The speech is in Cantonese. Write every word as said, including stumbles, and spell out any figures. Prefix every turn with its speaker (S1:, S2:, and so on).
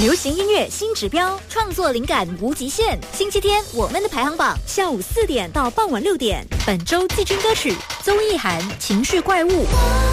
S1: 流行音乐新指标，创作灵感无极限。星期天我们的排行榜，下午四点到傍晚六点。本周季军歌曲：邹意涵《情绪怪物》。